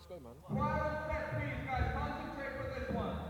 go, man. Quiet on set, please, guys. Concentrate for this one.